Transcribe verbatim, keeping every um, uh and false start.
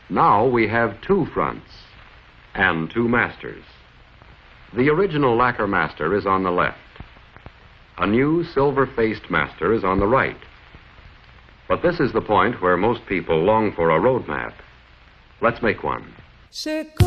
Now we have two fronts and two masters. The original lacquer master is on the left. A new silver-faced master is on the right. But this is the point where most people long for a road map. Let's make one.